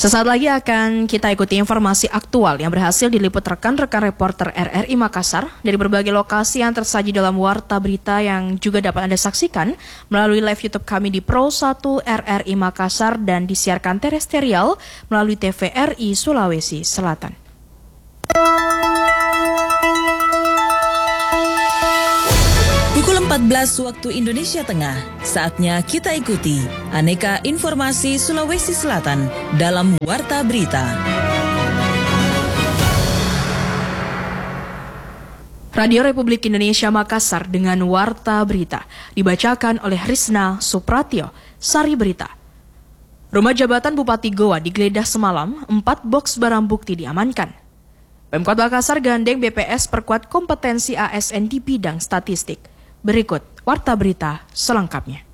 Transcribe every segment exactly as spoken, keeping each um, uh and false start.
Sesaat lagi akan kita ikuti informasi aktual yang berhasil diliput rekan-rekan reporter R R I Makassar dari berbagai lokasi yang tersaji dalam Warta Berita yang juga dapat Anda saksikan melalui live YouTube kami di Pro satu R R I Makassar dan disiarkan terestrial melalui T V R I Sulawesi Selatan. Pukul empat belas waktu Indonesia Tengah, saatnya kita ikuti aneka informasi Sulawesi Selatan dalam Warta Berita. Radio Republik Indonesia Makassar dengan Warta Berita dibacakan oleh Rizna Supratio, Sari Berita. Rumah jabatan Bupati Goa digeledah semalam, empat box barang bukti diamankan. Pemkot Makassar gandeng B P S perkuat kompetensi A S N di bidang statistik. Berikut Warta Berita selengkapnya.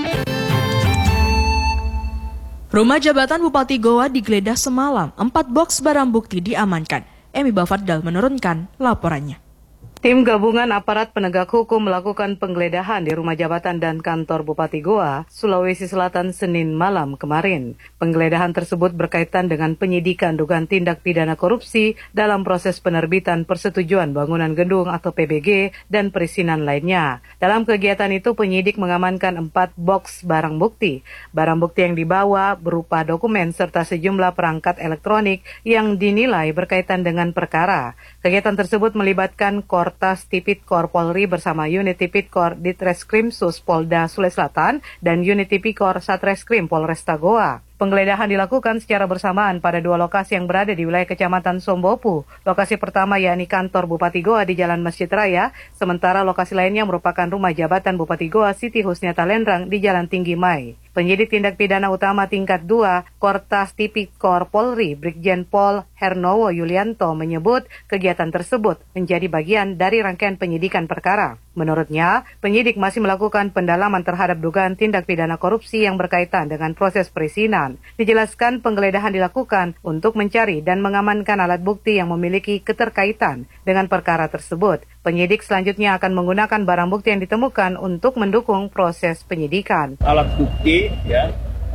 Rumah jabatan Bupati Goa digeledah semalam, empat box barang bukti diamankan. Emi Bafardal menurunkan laporannya. Tim gabungan aparat penegak hukum melakukan penggeledahan di rumah jabatan dan kantor Bupati Goa, Sulawesi Selatan Senin malam kemarin. Penggeledahan tersebut berkaitan dengan penyidikan dugaan tindak pidana korupsi dalam proses penerbitan persetujuan bangunan gedung atau P B G dan perizinan lainnya. Dalam kegiatan itu penyidik mengamankan empat box barang bukti. Barang bukti yang dibawa berupa dokumen serta sejumlah perangkat elektronik yang dinilai berkaitan dengan perkara. Kegiatan tersebut melibatkan Kor Tas Tipikor Polri bersama Unit Tipikor Ditreskrim Sus Polda Sulawesi Selatan dan Unit Tipikor Satreskrim Polresta Goa. Penggeledahan dilakukan secara bersamaan pada dua lokasi yang berada di wilayah Kecamatan Sombopu. Lokasi pertama yakni kantor Bupati Goa di Jalan Masjid Raya, sementara lokasi lainnya merupakan rumah jabatan Bupati Goa Siti Husniata Lendrang di Jalan Tinggi Mai. Penyidik tindak pidana utama tingkat dua, Kortas Tipikor Polri, Brigjen Pol Hernowo Yulianto menyebut kegiatan tersebut menjadi bagian dari rangkaian penyidikan perkara. Menurutnya, penyidik masih melakukan pendalaman terhadap dugaan tindak pidana korupsi yang berkaitan dengan proses perizinan. Dijelaskan penggeledahan dilakukan untuk mencari dan mengamankan alat bukti yang memiliki keterkaitan dengan perkara tersebut. Penyidik selanjutnya akan menggunakan barang bukti yang ditemukan untuk mendukung proses penyidikan. Alat bukti ya,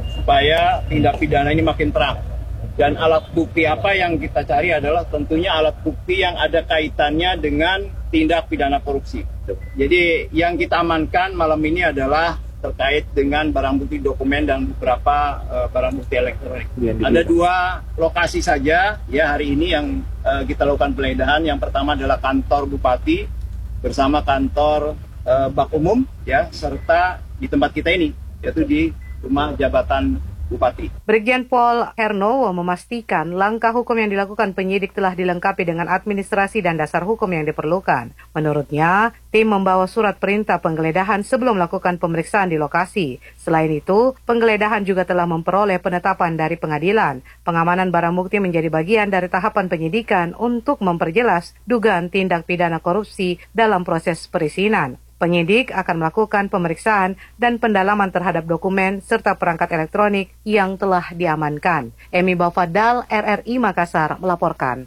supaya tindak pidana ini makin terang. Dan alat bukti apa yang kita cari adalah tentunya alat bukti yang ada kaitannya dengan tindak pidana korupsi. Jadi yang kita amankan malam ini adalah terkait dengan barang bukti dokumen dan beberapa uh, barang bukti elektronik. Ada dua lokasi saja ya hari ini yang uh, kita lakukan penggeledahan. Yang pertama adalah kantor Bupati bersama kantor uh, Bak Umum ya, serta di tempat kita ini yaitu di rumah jabatan Bupati. Brigjen Pol Hernowo memastikan langkah hukum yang dilakukan penyidik telah dilengkapi dengan administrasi dan dasar hukum yang diperlukan. Menurutnya, tim membawa surat perintah penggeledahan sebelum melakukan pemeriksaan di lokasi. Selain itu, penggeledahan juga telah memperoleh penetapan dari pengadilan. Pengamanan barang bukti menjadi bagian dari tahapan penyidikan untuk memperjelas dugaan tindak pidana korupsi dalam proses perizinan. Penyidik akan melakukan pemeriksaan dan pendalaman terhadap dokumen serta perangkat elektronik yang telah diamankan. Emi Bafardal, R R I Makassar melaporkan.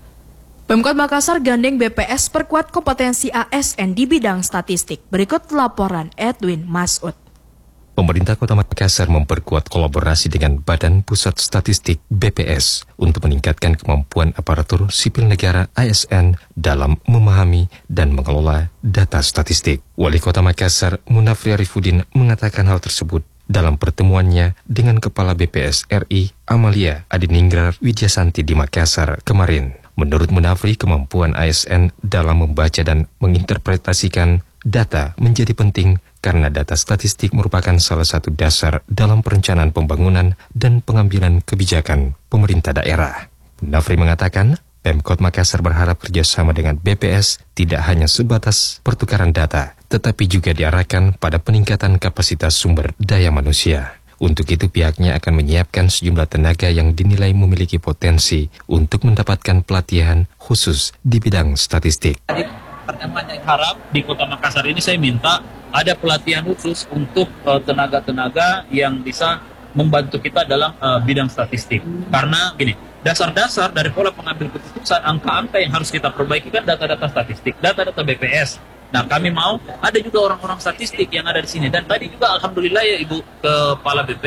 Pemkot Makassar gandeng B P S perkuat kompetensi A S N di bidang statistik. Berikut laporan Edwin Masud. Pemerintah Kota Makassar memperkuat kolaborasi dengan Badan Pusat Statistik B P S untuk meningkatkan kemampuan aparatur sipil negara A S N dalam memahami dan mengelola data statistik. Wali Kota Makassar Munafri Arifudin mengatakan hal tersebut dalam pertemuannya dengan Kepala B P S R I Amalia Adiningrar Wijasanti di Makassar kemarin. Menurut Munafri, kemampuan A S N dalam membaca dan menginterpretasikan data menjadi penting karena data statistik merupakan salah satu dasar dalam perencanaan pembangunan dan pengambilan kebijakan pemerintah daerah. Munafri mengatakan, Pemkot Makassar berharap kerjasama dengan B P S tidak hanya sebatas pertukaran data, tetapi juga diarahkan pada peningkatan kapasitas sumber daya manusia. Untuk itu pihaknya akan menyiapkan sejumlah tenaga yang dinilai memiliki potensi untuk mendapatkan pelatihan khusus di bidang statistik. Pertemuan yang harap di Kota Makassar ini saya minta ada pelatihan khusus untuk uh, tenaga-tenaga yang bisa membantu kita dalam uh, bidang statistik. Karena gini, dasar-dasar dari pola pengambil keputusan, angka-angka yang harus kita perbaiki kan data-data statistik, data-data B P S. Nah, kami mau ada juga orang-orang statistik yang ada di sini. Dan tadi juga alhamdulillah ya Ibu Kepala B P S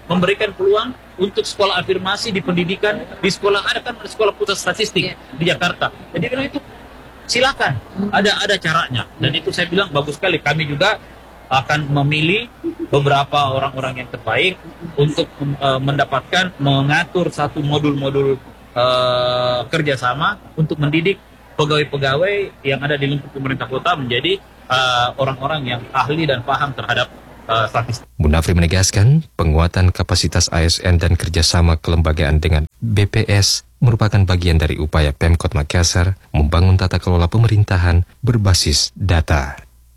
memberikan peluang untuk sekolah afirmasi di pendidikan, di sekolah ada kan ada sekolah pusat statistik yeah. di Jakarta. Jadi bilang itu silakan, ada ada caranya. Dan itu saya bilang bagus sekali. Kami juga akan memilih beberapa orang-orang yang terbaik untuk uh, mendapatkan mengatur satu modul-modul uh, kerjasama untuk mendidik pegawai-pegawai yang ada di lingkup pemerintah kota menjadi uh, orang-orang yang ahli dan paham terhadap uh, statistik. Munafri menegaskan penguatan kapasitas A S N dan kerjasama kelembagaan dengan B P S merupakan bagian dari upaya Pemkot Makassar membangun tata kelola pemerintahan berbasis data.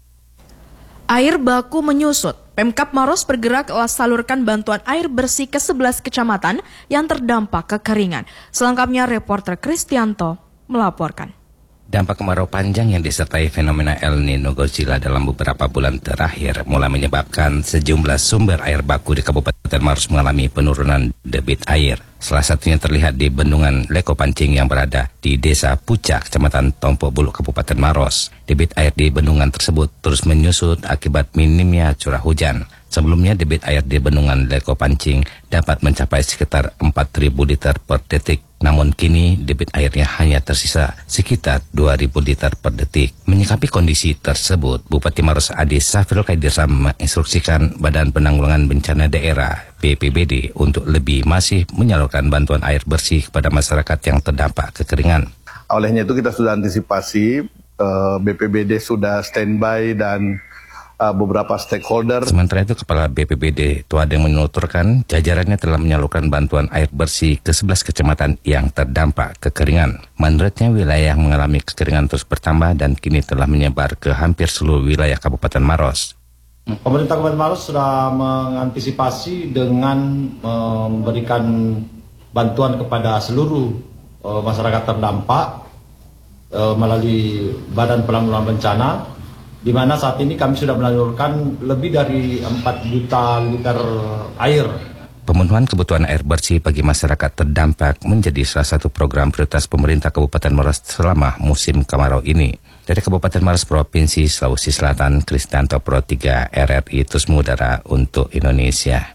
Air baku menyusut. Pemkab Maros bergerak salurkan bantuan air bersih ke sebelas kecamatan yang terdampak kekeringan. Selengkapnya reporter Kristianto melaporkan. Dampak kemarau panjang yang disertai fenomena El Nino Godzilla dalam beberapa bulan terakhir mulai menyebabkan sejumlah sumber air baku di Kabupaten Maros mengalami penurunan debit air. Salah satunya terlihat di bendungan Leko Pancing yang berada di Desa Pucak, Kecamatan Tompo Bulu, Kabupaten Maros. Debit air di bendungan tersebut terus menyusut akibat minimnya curah hujan. Sebelumnya debit air di bendungan Leko Pancing dapat mencapai sekitar empat ribu liter per detik. Namun kini debit airnya hanya tersisa sekitar dua ribu liter per detik. Menyikapi kondisi tersebut, Bupati Maros Adi Safirul Kaidirsam menginstruksikan Badan Penanggulangan Bencana Daerah B P B D untuk lebih masif menyalurkan bantuan air bersih kepada masyarakat yang terdampak kekeringan. Olehnya itu kita sudah antisipasi, B P B D sudah standby dan beberapa stakeholder. Sementara itu Kepala B P B D Tuadeng menuturkan jajarannya telah menyalurkan bantuan air bersih ke sebelas kecamatan yang terdampak kekeringan. Menurutnya wilayah yang mengalami kekeringan terus bertambah dan kini telah menyebar ke hampir seluruh wilayah Kabupaten Maros. Pemerintah Kabupaten Maros sudah mengantisipasi dengan memberikan bantuan kepada seluruh uh, masyarakat terdampak uh, melalui Badan Penanggulangan Bencana, di mana saat ini kami sudah menyalurkan lebih dari empat juta liter air. Pemenuhan kebutuhan air bersih bagi masyarakat terdampak menjadi salah satu program prioritas pemerintah Kabupaten Maros selama musim kemarau ini. Dari Kabupaten Maros Provinsi Sulawesi Selatan, Kristianto Pro tiga R R I terus mengudara untuk Indonesia.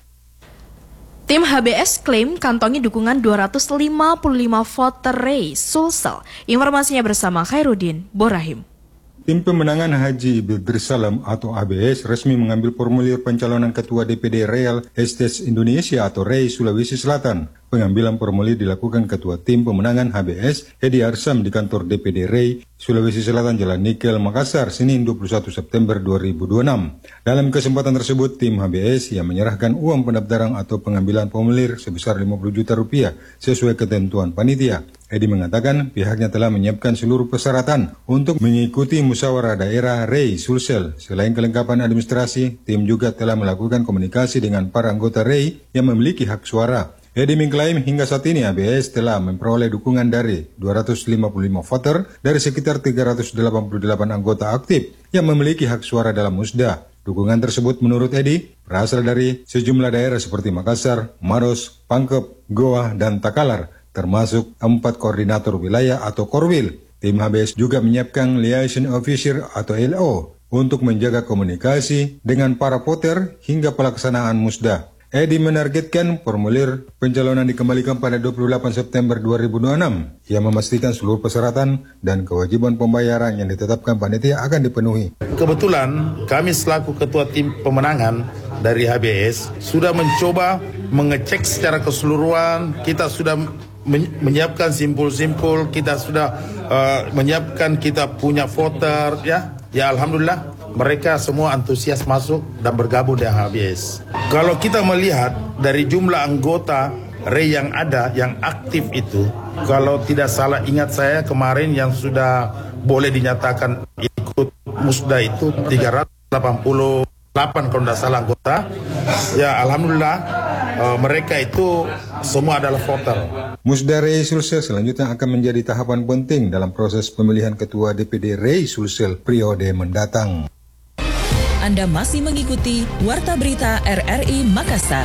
Tim H B S klaim kantongi dukungan dua ratus lima puluh lima voter Ray Sulsel. Informasinya bersama Khairuddin Borahim. Tim Pemenangan Haji Bersalam atau A B S resmi mengambil formulir pencalonan Ketua D P D Real Estate Indonesia atau R E I Sulawesi Selatan. Pengambilan formulir dilakukan Ketua Tim Pemenangan H B S Edi Arsam di kantor D P D R E I Sulawesi Selatan Jalan Nikel, Makassar, Senin dua puluh satu September dua ribu dua puluh enam. Dalam kesempatan tersebut, tim H B S yang menyerahkan uang pendaftaran atau pengambilan formulir sebesar lima puluh juta rupiah sesuai ketentuan panitia. Edi mengatakan pihaknya telah menyiapkan seluruh persyaratan untuk mengikuti musyawarah daerah R E I Sulsel. Selain kelengkapan administrasi, tim juga telah melakukan komunikasi dengan para anggota R E I yang memiliki hak suara. Edi mengklaim hingga saat ini A B S telah memperoleh dukungan dari dua ratus lima puluh lima voter dari sekitar tiga ratus delapan puluh delapan anggota aktif yang memiliki hak suara dalam musda. Dukungan tersebut menurut Edi berasal dari sejumlah daerah seperti Makassar, Maros, Pangkep, Goa, dan Takalar, termasuk empat koordinator wilayah atau Korwil. Tim H B S juga menyiapkan liaison officer atau L O untuk menjaga komunikasi dengan para voter hingga pelaksanaan musda. Edi menargetkan formulir pencalonan dikembalikan pada dua puluh delapan September dua ribu dua puluh enam. Ia memastikan seluruh persyaratan dan kewajiban pembayaran yang ditetapkan panitia akan dipenuhi. Kebetulan kami selaku ketua tim pemenangan dari H B S sudah mencoba mengecek secara keseluruhan. Kita sudah menyiapkan simpul-simpul, kita sudah uh, menyiapkan kita punya voter, ya, ya alhamdulillah. Mereka semua antusias masuk dan bergabung dengan H B S. Kalau kita melihat dari jumlah anggota R E I yang ada, yang aktif itu, kalau tidak salah ingat saya kemarin yang sudah boleh dinyatakan ikut musda itu tiga ratus delapan puluh delapan kalau tidak salah anggota. Ya alhamdulillah uh, mereka itu semua adalah voter. Musda R E I Sulsel selanjutnya akan menjadi tahapan penting dalam proses pemilihan Ketua D P D R E I Sulsel periode mendatang. Anda masih mengikuti Warta Berita R R I Makassar.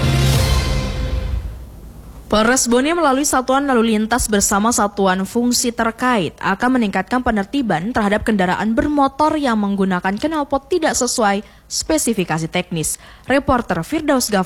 Polres Bone melalui Satuan Lalu Lintas bersama Satuan Fungsi terkait akan meningkatkan penertiban terhadap kendaraan bermotor yang menggunakan knalpot tidak sesuai spesifikasi teknis. Reporter Firdaus Gafar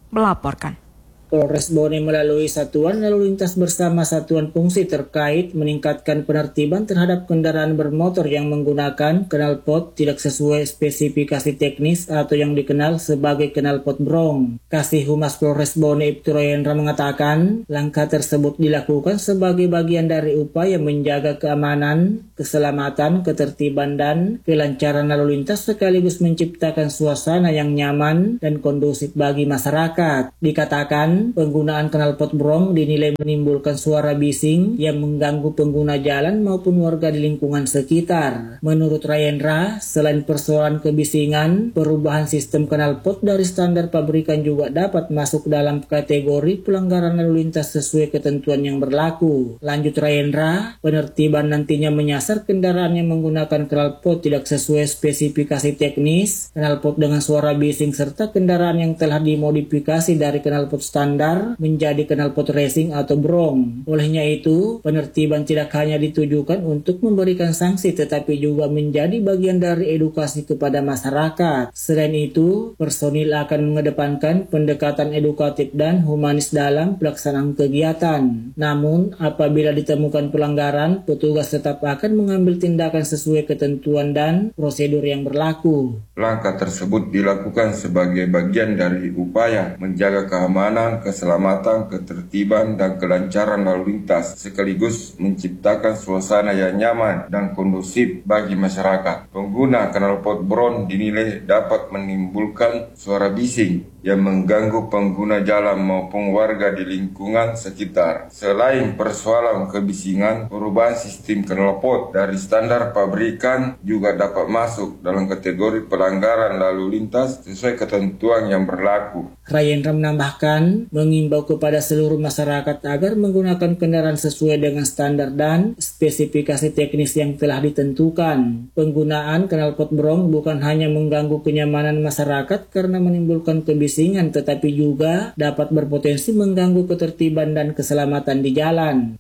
melaporkan. Polres Bone melalui Satuan Lalu Lintas bersama Satuan Fungsi terkait meningkatkan penertiban terhadap kendaraan bermotor yang menggunakan knalpot tidak sesuai spesifikasi teknis atau yang dikenal sebagai knalpot brong. Kasih Humas Polres Bone Ibtu Rayendra mengatakan langkah tersebut dilakukan sebagai bagian dari upaya menjaga keamanan, keselamatan, ketertiban dan kelancaran lalu lintas sekaligus menciptakan suasana yang nyaman dan kondusif bagi masyarakat. Dikatakan penggunaan knalpot brong dinilai menimbulkan suara bising yang mengganggu pengguna jalan maupun warga di lingkungan sekitar. Menurut Rayendra, selain persoalan kebisingan, perubahan sistem knalpot dari standar pabrikan juga dapat masuk dalam kategori pelanggaran lalu lintas sesuai ketentuan yang berlaku. Lanjut Rayendra, penertiban nantinya menyasar kendaraan yang menggunakan knalpot tidak sesuai spesifikasi teknis, knalpot dengan suara bising serta kendaraan yang telah dimodifikasi dari knalpot standar menjadi knalpot racing atau brong. Olehnya itu, penertiban tidak hanya ditujukan untuk memberikan sanksi tetapi juga menjadi bagian dari edukasi kepada masyarakat. Selain itu, personil akan mengedepankan pendekatan edukatif dan humanis dalam pelaksanaan kegiatan. Namun, apabila ditemukan pelanggaran, petugas tetap akan mengambil tindakan sesuai ketentuan dan prosedur yang berlaku. Langkah tersebut dilakukan sebagai bagian dari upaya menjaga keamanan, keselamatan, ketertiban, dan kelancaran lalu lintas, sekaligus menciptakan suasana yang nyaman dan kondusif bagi masyarakat. Pengguna knalpot brong dinilai dapat menimbulkan suara bising yang mengganggu pengguna jalan maupun warga di lingkungan sekitar. Selain persoalan kebisingan, perubahan sistem knalpot dari standar pabrikan juga dapat masuk dalam kategori pelanggaran lalu lintas sesuai ketentuan yang berlaku. Rayendra menambahkan, mengimbau kepada seluruh masyarakat agar menggunakan kendaraan sesuai dengan standar dan spesifikasi teknis yang telah ditentukan. Penggunaan knalpot brong bukan hanya mengganggu kenyamanan masyarakat karena menimbulkan kebisingan, tetapi juga dapat berpotensi mengganggu ketertiban dan keselamatan di jalan.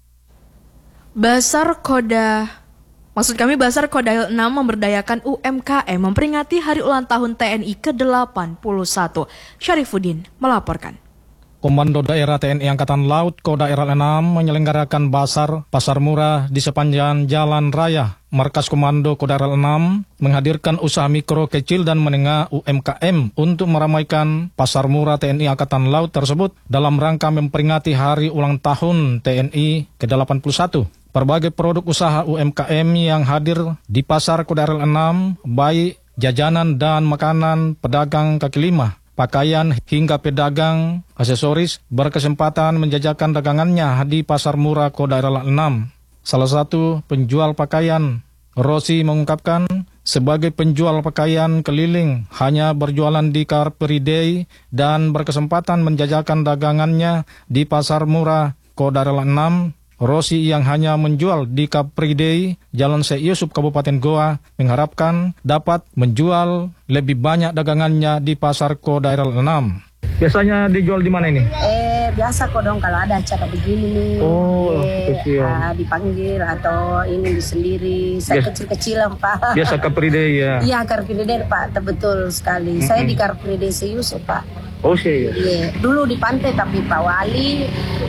Basar Koda Maksud kami Basar Kodail enam memberdayakan U M K M memperingati hari ulang tahun T N I ke delapan puluh satu. Syarifuddin melaporkan. Komando Daerah T N I Angkatan Laut Kodail enam menyelenggarakan basar pasar murah di sepanjang jalan raya. Markas Komando Kodail enam menghadirkan usaha mikro, kecil, dan menengah U M K M untuk meramaikan pasar murah T N I Angkatan Laut tersebut dalam rangka memperingati hari ulang tahun T N I ke delapan puluh satu. Berbagai produk usaha U M K M yang hadir di pasar Kodail enam, baik jajanan dan makanan, pedagang kaki lima, pakaian hingga pedagang aksesoris berkesempatan menjajakan dagangannya di pasar murah Kodail enam. Salah satu penjual pakaian, Rosi, mengungkapkan sebagai penjual pakaian keliling hanya berjualan di Car Free Day dan berkesempatan menjajakan dagangannya di pasar murah Kodail enam. Rosi yang hanya menjual di Car Free Day, Jalan Syekh Yusuf, Kabupaten Goa, mengharapkan dapat menjual lebih banyak dagangannya di pasar Kodail enam. Biasanya dijual di mana ini? Eh biasa kok dong kalau ada acara begini nih. Oh, eh, kecil. Ah, dipanggil atau ini sendiri. Saya Bias, kecil-kecilan Pak. Biasa Car Free Day ya? Iya Car Free Day Pak, betul sekali. Mm-hmm. Saya di Car Free Day Syekh Yusuf Pak. Oh sih. Iya. Dulu di pantai tapi Pak Wali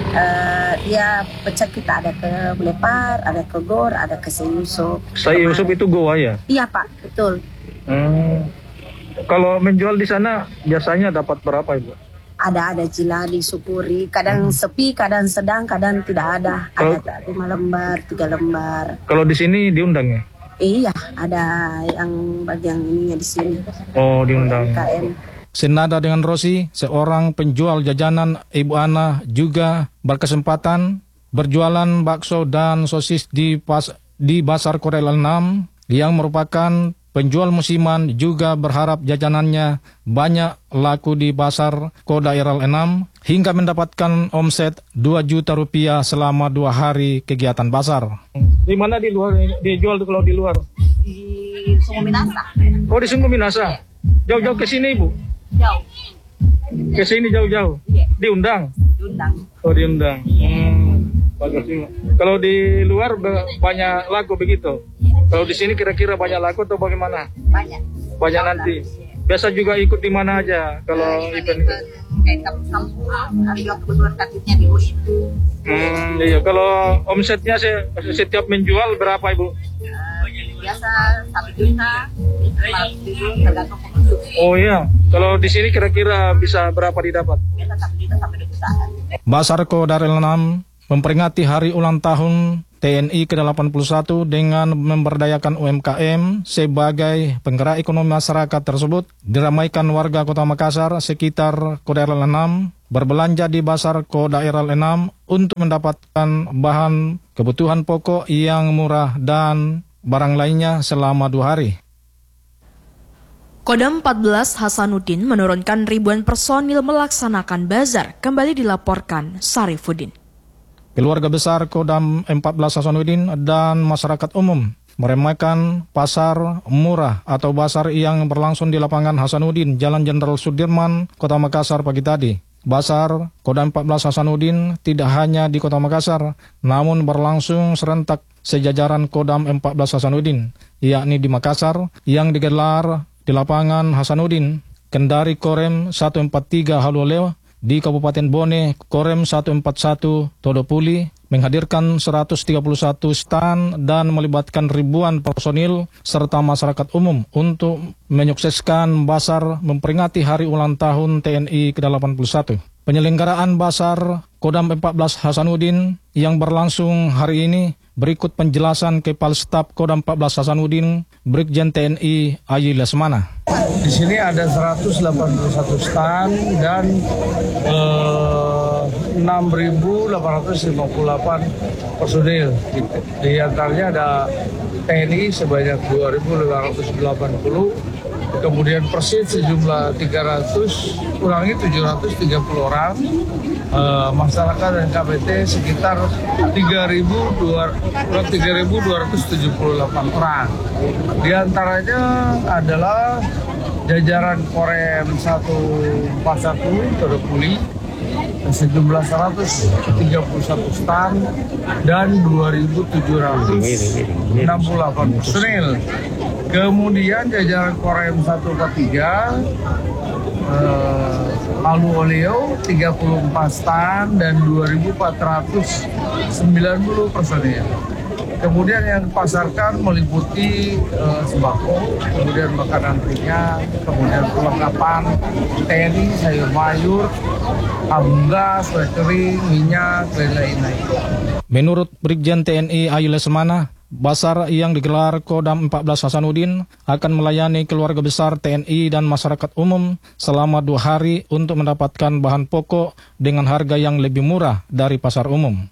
uh, dia pecah kita ada ke Lepar, ada ke Gor, ada ke Syekh Yusuf. Syekh Yusuf itu Goa ya? Iya Pak, betul. Hmm. Kalau menjual di sana biasanya dapat berapa Ibu? Ada ada Ciladi, Sukuri, kadang hmm. sepi, kadang sedang, kadang tidak ada. Kalo, ada lima lembar, tiga lembar. Kalau di sini diundang ya? Iya, ada yang bagian ininya di sini. Oh, diundang. K M. Senada dengan Rosi, seorang penjual jajanan Ibu Ana juga berkesempatan berjualan bakso dan sosis di pas di Pasar Kodail enam yang merupakan penjual musiman, juga berharap jajanannya banyak laku di Pasar Kodail enam hingga mendapatkan omset dua juta rupiah selama dua hari kegiatan pasar. Di mana di luar dijual kalau di luar? Di Sungguh Minasa. Oh, di Sungguh Minasa. Jauh-jauh ke sini Ibu? Jauh. Ke sini jauh-jauh? Iya. Diundang? Diundang. Oh, diundang. Hmm. Bagus. Kalau di luar banyak laku begitu? Kalau di sini kira-kira banyak laku atau bagaimana? Banyak. Banyak nanti. biasa juga ikut di mana aja kalau Nah, event ke kayak kampung-kampung, ada juga kebetulan katitnya di U I N. Hmm, iya. Kalau omsetnya se- setiap menjual berapa Ibu? Biasa satu juta, lima ratus ribu tergantung pengunjung. Oh iya. Kalau di sini kira-kira bisa berapa didapat? Biasa satu juta sampai dua jutaan. Basar Kodarel enam memperingati hari ulang tahun T N I ke delapan puluh satu dengan memberdayakan U M K M sebagai penggerak ekonomi masyarakat tersebut. Diramaikan warga Kota Makassar sekitar Kodarel enam berbelanja di Basar Kodarel enam untuk mendapatkan bahan kebutuhan pokok yang murah dan barang lainnya selama dua hari. Kodam empat belas Hasanuddin menurunkan ribuan personil melaksanakan bazar, kembali dilaporkan Sarifuddin. Keluarga besar Kodam empat belas Hasanuddin dan masyarakat umum meremehkan pasar murah atau basar yang berlangsung di lapangan Hasanuddin, Jalan Jenderal Sudirman, Kota Makassar pagi tadi. Basar Kodam empat belas Hasanuddin tidak hanya di Kota Makassar, namun berlangsung serentak sejajaran Kodam empat belas Hasanuddin, yakni di Makassar yang digelar di lapangan Hasanuddin, Kendari Korem seratus empat puluh tiga Haluleo, di Kabupaten Bone Korem seratus empat puluh satu Todopuli, menghadirkan seratus tiga puluh satu stand dan melibatkan ribuan personil serta masyarakat umum untuk menyukseskan basar memperingati hari ulang tahun T N I ke delapan puluh satu. Penyelenggaraan basar Kodam empat belas Hasanuddin yang berlangsung hari ini berikut penjelasan Kepala Staf Kodam empat belas Hasanuddin Brigjen T N I Ayi Lesmana. Di sini ada seratus delapan puluh satu stand dan eh, enam ribu delapan ratus lima puluh delapan personil. Di antaranya ada T N I sebanyak dua ribu lima ratus delapan puluh, kemudian Persit sejumlah tiga ratus, kurangi tujuh ratus tiga puluh orang, uh, masyarakat dan K B T sekitar tiga ribu dua ratus tujuh puluh delapan orang. Di antaranya adalah jajaran Korem satu empat satu Todopuli sejumlah seratus tiga puluh satu stand dan dua ribu tujuh ratus enam puluh delapan personil. Kemudian jajaran Korem seratus empat puluh tiga eh, Palu Oleo tiga puluh empat stand dan dua ribu empat ratus sembilan puluh personil. Kemudian yang dipasarkan meliputi uh, sembako, kemudian makanan ringan, kemudian perlengkapan T N I, sayur mayur, tabung gas, kue kering, minyak, dan lain-lain. Menurut Brigjen T N I Ayi Lesmana, basar yang digelar Kodam empat belas Hasanuddin akan melayani keluarga besar T N I dan masyarakat umum selama dua hari untuk mendapatkan bahan pokok dengan harga yang lebih murah dari pasar umum.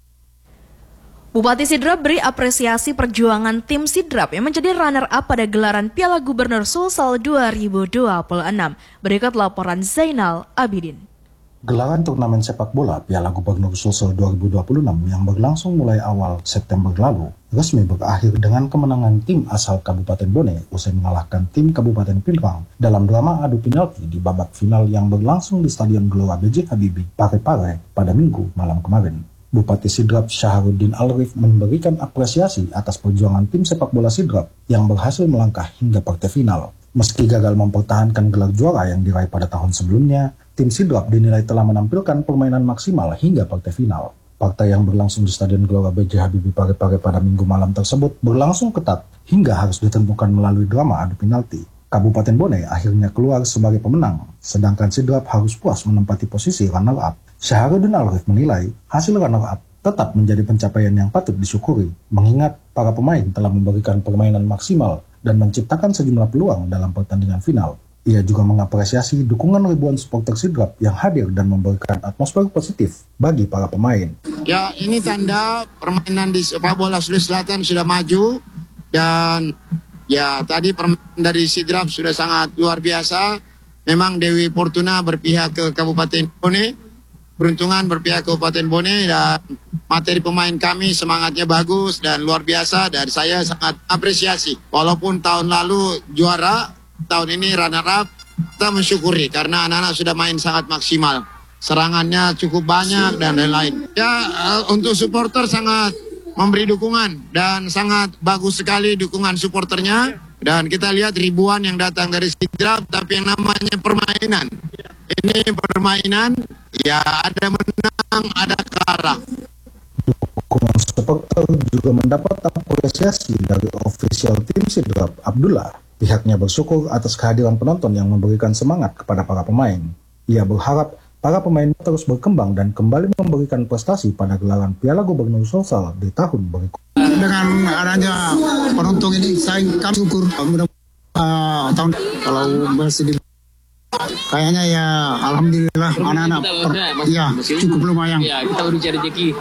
Bupati Sidrap beri apresiasi perjuangan tim Sidrap yang menjadi runner-up pada gelaran Piala Gubernur Sulsel dua ribu dua puluh enam. Berikut laporan Zainal Abidin. Gelaran turnamen sepak bola Piala Gubernur Sulsel dua ribu dua puluh enam yang berlangsung mulai awal September lalu resmi berakhir dengan kemenangan tim asal Kabupaten Bone usai mengalahkan tim Kabupaten Pindrang dalam drama adu penalti di babak final yang berlangsung di Stadion Gelora B J Habibie, Parepare pada Minggu malam kemarin. Bupati Sidrap Syaharuddin Alrif memberikan apresiasi atas perjuangan tim sepak bola Sidrap yang berhasil melangkah hingga partai final. Meski gagal mempertahankan gelar juara yang diraih pada tahun sebelumnya, tim Sidrap dinilai telah menampilkan permainan maksimal hingga partai final. Partai yang berlangsung di Stadion Gelora B J Habibie Parepare pada Minggu malam tersebut berlangsung ketat hingga harus ditentukan melalui drama adu penalti. Kabupaten Bone akhirnya keluar sebagai pemenang, sedangkan Sidrap harus puas menempati posisi runner-up. Syaharuddin Alrif menilai hasil runner-up tetap menjadi pencapaian yang patut disyukuri, mengingat para pemain telah memberikan permainan maksimal dan menciptakan sejumlah peluang dalam pertandingan final. Ia juga mengapresiasi dukungan ribuan supporter Sidrap yang hadir dan memberikan atmosfer positif bagi para pemain. Ya, ini tanda permainan di sepak bola Sulawesi Selatan sudah maju dan ya tadi permainan dari Sidrap sudah sangat luar biasa. Memang Dewi Fortuna berpihak ke Kabupaten Bone, Beruntungan berpihak ke Kabupaten Bone, dan materi pemain kami semangatnya bagus dan luar biasa dan saya sangat apresiasi. Walaupun tahun lalu juara, tahun ini runner-up, kita mensyukuri karena anak-anak sudah main sangat maksimal. Serangannya cukup banyak dan lain-lain. Ya, untuk supporter sangat memberi dukungan dan sangat bagus sekali dukungan supporternya. Dan kita lihat ribuan yang datang dari Sidrap, tapi yang namanya permainan. Ini permainan, ya ada menang, ada kalah. Hukuman supporter juga mendapat apresiasi dari ofisial tim Sidrap, Abdullah. Pihaknya bersyukur atas kehadiran penonton yang memberikan semangat kepada para pemain. Ia berharap para pemain terus berkembang dan kembali memberikan prestasi pada gelaran Piala Gubernur Sulsel di tahun berikutnya. Dengan adanya penonton ini, saya kami syukur mudah uh, tahun kalau masih di kayaknya ya alhamdulillah anak-anak per, ya cukup lumayan. Ya, kita udah cari rezeki.